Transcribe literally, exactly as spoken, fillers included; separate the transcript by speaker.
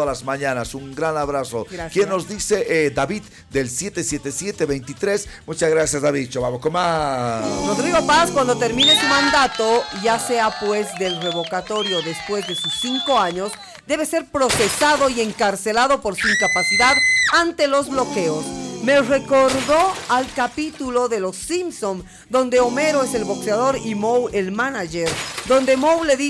Speaker 1: todas las mañanas. Un gran abrazo.
Speaker 2: Gracias.
Speaker 1: ¿Quién nos dice? Eh, David del siete siete siete veintitrés. Muchas gracias, David. Vamos con más.
Speaker 2: Rodrigo Paz, cuando termine su mandato, ya sea pues del revocatorio después de sus cinco años, debe ser procesado y encarcelado por su incapacidad ante los bloqueos. Me recordó al capítulo de Los Simpson, donde Homero es el boxeador y Moe el manager, donde Moe le dice